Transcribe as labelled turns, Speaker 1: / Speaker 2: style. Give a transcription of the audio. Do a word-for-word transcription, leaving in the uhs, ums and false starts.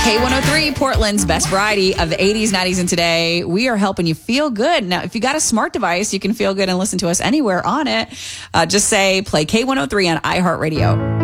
Speaker 1: K one oh three, Portland's best variety of the eighties, nineties, and today. We are helping you feel good. Now, if you got a smart device, you can feel good and listen to us anywhere on it. Uh, just say play K one oh three on iHeartRadio.